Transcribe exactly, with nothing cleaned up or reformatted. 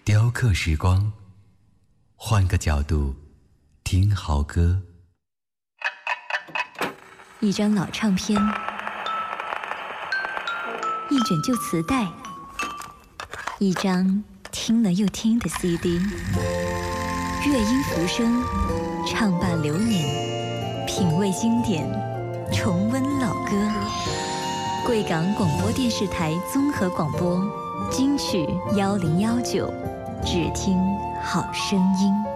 雕刻时光，换个角度听好歌。 一张老唱片，一卷旧磁带，一张听了又听的 C D。乐音浮生，唱罢流年，品味经典，重温老歌。贵港广播电视台综合广播，金曲幺零幺九，只听好声音。